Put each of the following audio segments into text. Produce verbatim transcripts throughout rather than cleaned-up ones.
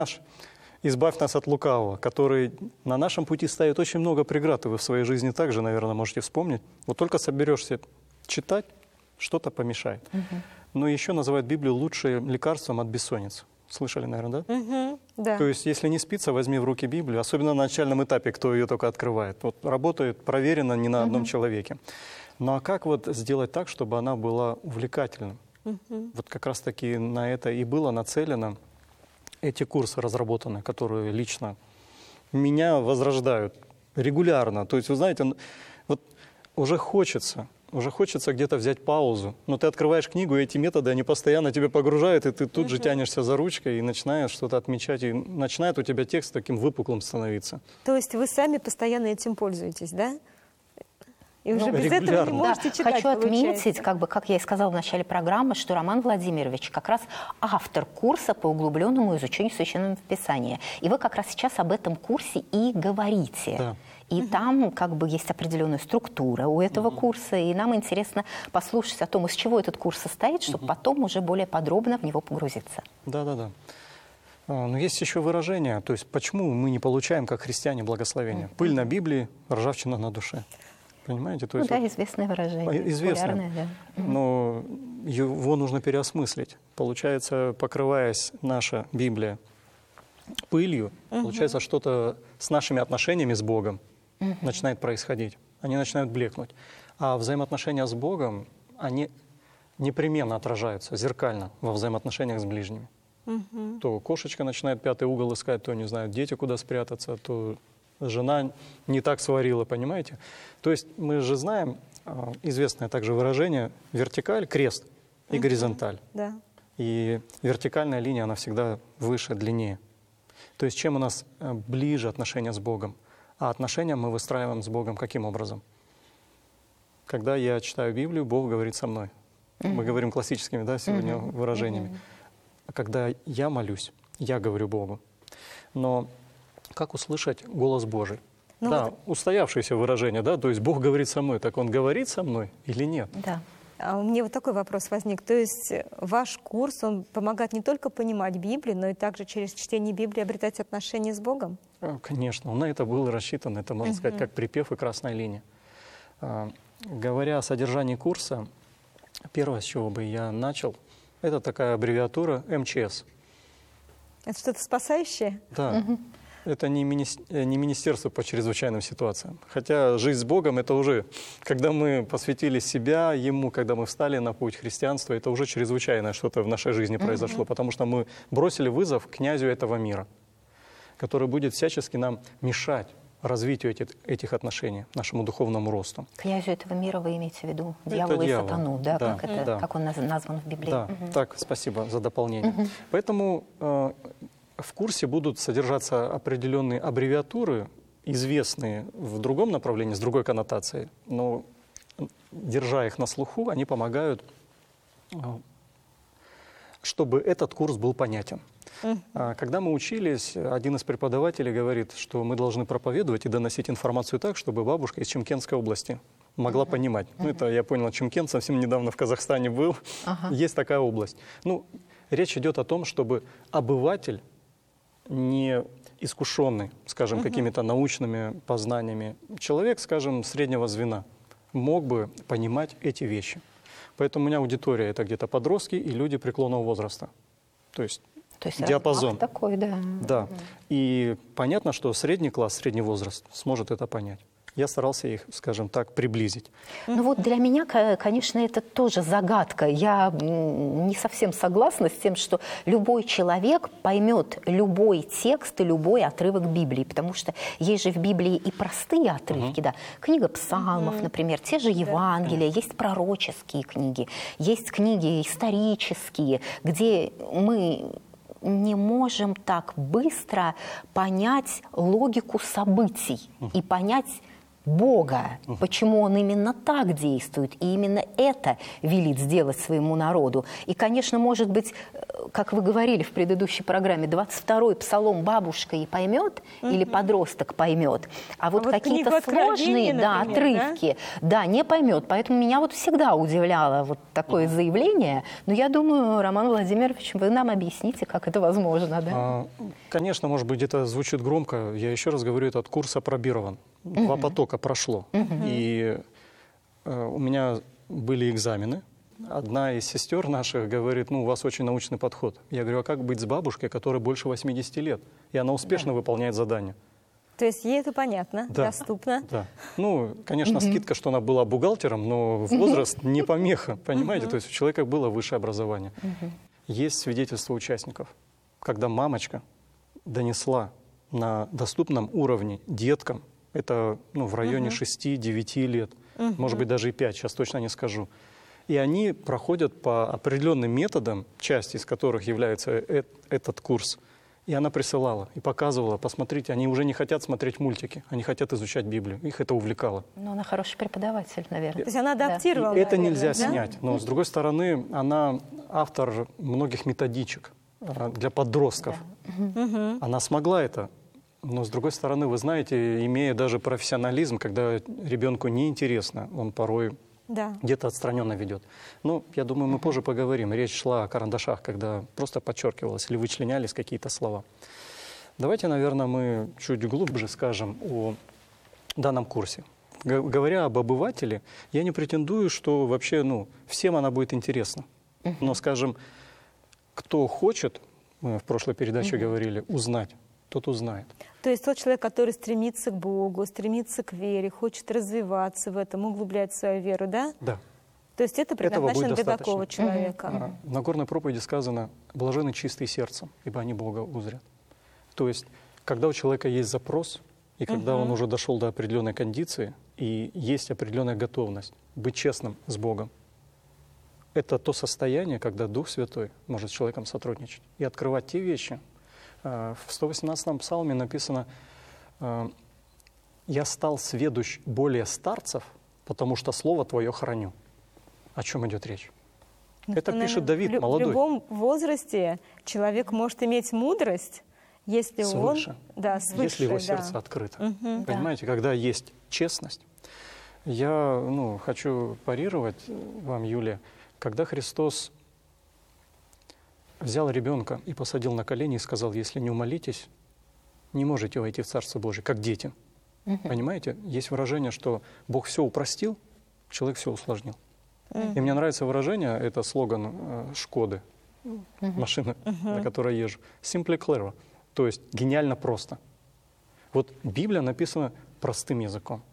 Избавь нас от лукавого, который на нашем пути ставит очень много преград, и вы в своей жизни также, наверное, можете вспомнить. Вот только соберешься читать, что-то помешает. Угу. Но еще называют Библию лучшим лекарством от бессонницы. Слышали, наверное, да? Угу, да? То есть, если не спится, возьми в руки Библию, особенно на начальном этапе, кто ее только открывает. Вот работает проверено не на одном угу. человеке. Ну а как вот сделать так, чтобы она была увлекательной? Угу. Вот как раз-таки на это и было нацелено эти курсы разработаны, которые лично меня возрождают регулярно. То есть, вы знаете, вот уже хочется, уже хочется где-то взять паузу, но ты открываешь книгу, и эти методы, они постоянно тебя погружают, и ты тут uh-huh. же тянешься за ручкой и начинаешь что-то отмечать, и начинает у тебя текст таким выпуклым становиться. То есть вы сами постоянно этим пользуетесь, да? И уже ну, без регулярно. этого не можете да. читать, Хочу отметить, получается. как бы, как я и сказала в начале программы, что Роман Владимирович как раз автор курса по углубленному изучению Священного Писания. И вы как раз сейчас об этом курсе и говорите. Да. И угу. там как бы есть определенная структура у этого угу. курса, и нам интересно послушать о том, из чего этот курс состоит, чтобы угу. потом уже более подробно в него погрузиться. Да-да-да. Но есть еще выражение, то есть почему мы не получаем, как христиане, благословения. Угу. Пыль на Библии, ржавчина на душе. Понимаете? То ну есть, да, вот, известное выражение. Известное, да. но его нужно переосмыслить. Получается, покрываясь наша Библия пылью, угу. получается, что-то с нашими отношениями с Богом угу. начинает происходить. Они начинают блекнуть. А взаимоотношения с Богом, они непременно отражаются зеркально во взаимоотношениях с ближними. Угу. То кошечка начинает пятый угол искать, то, не знаю, дети куда спрятаться, то жена не так сварила, понимаете? То есть мы же знаем известное также выражение вертикаль, крест и угу. горизонталь. Да. И вертикальная линия, она всегда выше, длиннее. То есть чем у нас ближе отношения с Богом? А отношения мы выстраиваем с Богом каким образом? Когда я читаю Библию, Бог говорит со мной. Угу. Мы говорим классическими, да, сегодня угу. выражениями. Угу. А когда я молюсь, я говорю Богу. Но как услышать голос Божий? Ну, да, вот... устоявшееся выражение, да, то есть Бог говорит со мной, так Он говорит со мной или нет? Да. А у меня вот такой вопрос возник. То есть ваш курс, он помогает не только понимать Библию, но и также через чтение Библии обретать отношения с Богом? Конечно, он на это был рассчитан, это, можно uh-huh. сказать, как припев и красная линия. А, говоря о содержании курса, первое, с чего бы я начал, это такая аббревиатура эм че эс. Это что-то спасающее? Да. Uh-huh. Это не, мини... не министерство по чрезвычайным ситуациям. Хотя жизнь с Богом — это уже, когда мы посвятили себя Ему, когда мы встали на путь христианства, это уже чрезвычайное что-то в нашей жизни произошло, mm-hmm. потому что мы бросили вызов князю этого мира, который будет всячески нам мешать развитию этих, этих отношений, нашему духовному росту. Князю этого мира вы имеете в виду дьявола и дьявол. сатану, да, да, как, это, да. как он назван в Библии? Да, угу. так, спасибо за дополнение. Угу. Поэтому э, в курсе будут содержаться определенные аббревиатуры, известные в другом направлении, с другой коннотацией, но, держа их на слуху, они помогают, чтобы этот курс был понятен. Mm. Когда мы учились, один из преподавателей говорит, что мы должны проповедовать и доносить информацию так, чтобы бабушка из Чимкентской области могла mm-hmm. понимать. Mm-hmm. Ну, это я понял, Чимкент совсем недавно в Казахстане был. Uh-huh. Есть такая область. Ну, речь идет о том, чтобы обыватель, не искушенный, скажем, uh-huh. какими-то научными познаниями, человек, скажем, среднего звена, мог бы понимать эти вещи. Поэтому у меня аудитория — это где-то подростки и люди преклонного возраста. То есть, То есть диапазон. Такой, да. Да. И понятно, что средний класс, средний возраст сможет это понять. Я старался их, скажем так, приблизить. Ну вот для меня, конечно, это тоже загадка. Я не совсем согласна с тем, что любой человек поймет любой текст и любой отрывок Библии, потому что есть же в Библии и простые отрывки, uh-huh. да. Книга Псалмов, uh-huh. например, те же Евангелия, uh-huh. есть пророческие книги, есть книги исторические, где мы не можем так быстро понять логику событий uh-huh. и понять Бога, почему Он именно так действует, и именно это велит сделать своему народу. И, конечно, может быть, как вы говорили в предыдущей программе, двадцать второй псалом бабушка и поймет, uh-huh. или подросток поймет, а вот, а вот какие-то сложные, да, отрывки, да? да, не поймет. Поэтому меня вот всегда удивляло вот такое uh-huh. заявление. Но я думаю, Роман Владимирович, вы нам объясните, как это возможно, да? А, конечно, может быть, это звучит громко. Я еще раз говорю, этот курс апробирован. Uh-huh. Два потока прошло. Uh-huh. И э, у меня были экзамены. Одна из сестер наших говорит, ну, у вас очень научный подход. Я говорю, а как быть с бабушкой, которой больше восьмидесяти лет? И она успешно да. выполняет задание. То есть ей это понятно, да. доступно? Да. Ну, конечно, uh-huh. скидка, что она была бухгалтером, но возраст uh-huh. не помеха, понимаете? Uh-huh. То есть у человека было высшее образование. Uh-huh. Есть свидетельства участников, когда мамочка донесла на доступном уровне деткам, это ну, в районе uh-huh. шести-девяти лет, uh-huh. может быть, даже и пять, сейчас точно не скажу. И они проходят по определенным методам, часть из которых является э- этот курс. И она присылала и показывала, посмотрите, они уже не хотят смотреть мультики, они хотят изучать Библию. Их это увлекало. Ну, она хороший преподаватель, наверное. То есть она адаптировала. Да. Это наверное, нельзя да? снять. Но, с другой стороны, она автор многих методичек для подростков. Да. Угу. Она смогла это. Но, с другой стороны, вы знаете, имея даже профессионализм, когда ребенку неинтересно, он порой да. где-то отстраненно ведет. Ну, я думаю, мы позже поговорим. Речь шла о карандашах, когда просто подчеркивалось или вычленялись какие-то слова. Давайте, наверное, мы чуть глубже скажем о данном курсе. Говоря об обывателе, я не претендую, что вообще ну, всем она будет интересна. Но, скажем, кто хочет, мы в прошлой передаче uh-huh. говорили, узнать, тот узнает. То есть тот человек, который стремится к Богу, стремится к вере, хочет развиваться в этом, углублять свою веру, да? Да. То есть это предназначено для такого человека. Uh-huh. В Нагорной проповеди сказано, блаженны чистые сердцем, ибо они Бога узрят. То есть, когда у человека есть запрос, и когда uh-huh. он уже дошел до определенной кондиции, и есть определенная готовность быть честным с Богом, это то состояние, когда Дух Святой может с человеком сотрудничать и открывать те вещи. В сто восемнадцатом псалме написано «Я стал сведущ более старцев, потому что Слово Твое храню». О чем идет речь? Ну, это наверное, пишет Давид, в, молодой. В любом возрасте человек может иметь мудрость, если свыше. он... Да, свыше, если его да. сердце открыто. Угу, Понимаете, да. Когда есть честность. Я ну, хочу парировать вам, Юлия, когда Христос взял ребенка и посадил на колени и сказал, если не умолитесь, не можете войти в Царство Божие, как дети. Uh-huh. Понимаете? Есть выражение, что Бог все упростил, человек все усложнил. Uh-huh. И мне нравится выражение, это слоган э, Шкоды, uh-huh. машины, uh-huh. на которой езжу. Simply clever, то есть гениально просто. Вот Библия написана простым языком.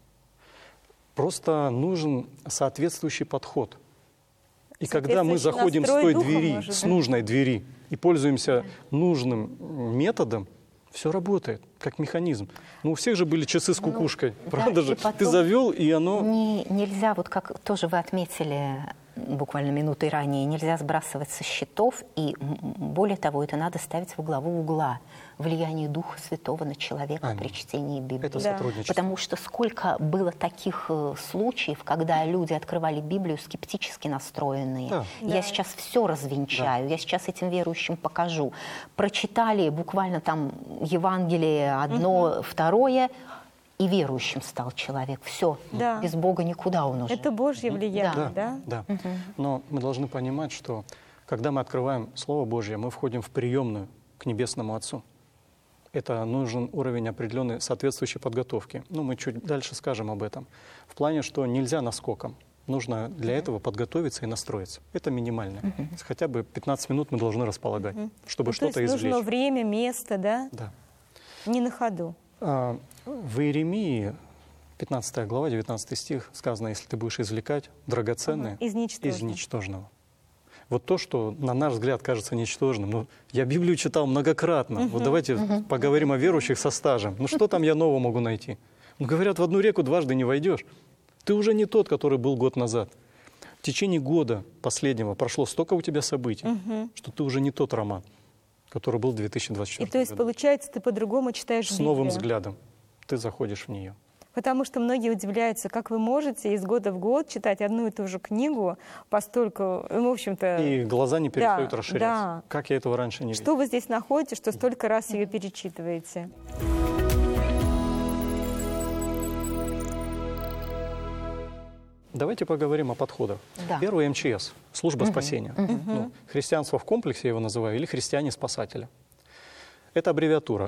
Просто нужен соответствующий подход. И когда мы заходим с той двери, может, с нужной двери, и пользуемся нужным методом, все работает, как механизм. Ну, у всех же были часы с кукушкой, ну, правда да, же? Ты завел, и оно... Не, нельзя, вот как тоже вы отметили буквально минутой ранее, нельзя сбрасывать со счетов, и более того, это надо ставить во главу угла. Влияние Духа Святого на человека Аминь. При чтении Библии. Это сотрудничество. Потому что сколько было таких э, случаев, когда люди открывали Библию скептически настроенные. Да. Я да. сейчас все развенчаю, да. я сейчас этим верующим покажу. Прочитали буквально там Евангелие одно, угу. второе, и верующим стал человек. Все, да. без Бога никуда он уже. Это Божье влияние, да? Да, да. да. Угу. Но мы должны понимать, что когда мы открываем Слово Божье, мы входим в приемную к Небесному Отцу. Это нужен уровень определенной соответствующей подготовки. Ну, мы чуть дальше скажем об этом. В плане, что нельзя наскоком. Нужно для uh-huh. этого подготовиться и настроиться. Это минимально. Uh-huh. Хотя бы пятнадцать минут мы должны располагать, uh-huh. чтобы ну, что-то то есть извлечь. Нужно время, место, да? Да. Не на ходу. А, в Иеремии, пятнадцатая глава, девятнадцатый стих, сказано, если ты будешь извлекать драгоценное uh-huh. из ничтожного. из ничтожного. Вот то, что на наш взгляд кажется ничтожным. Ну, я Библию читал многократно. Uh-huh. Вот давайте uh-huh. поговорим о верующих со стажем. Ну что там я нового могу найти? Ну, говорят, в одну реку дважды не войдешь. Ты уже не тот, который был год назад. В течение года последнего прошло столько у тебя событий, uh-huh. что ты уже не тот Роман, который был в две тысячи двадцать четвёртом году. И то есть, получается, ты по-другому читаешь С Библию. новым взглядом ты заходишь в нее. Потому что многие удивляются, как вы можете из года в год читать одну и ту же книгу, постольку, ну, в общем-то... И глаза не перестают да, расширяться. Да. Как я этого раньше не видел? Что вы здесь находите, что столько раз ее перечитываете? Давайте поговорим о подходах. Да. Первый эм че эс, служба Мгм. спасения. Мгм. Ну, христианство в комплексе я его называю, или христиане-спасатели. Это аббревиатура.